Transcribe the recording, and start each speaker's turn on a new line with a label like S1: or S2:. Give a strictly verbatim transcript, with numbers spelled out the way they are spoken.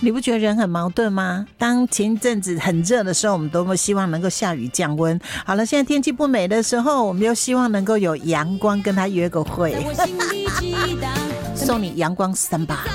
S1: 你不觉得人很矛盾吗？当前一阵子很热的时候，我们都希望能够下雨降温。好了，现在天气不美的时候，我们又希望能够有阳光跟他约个会。送你阳光三把。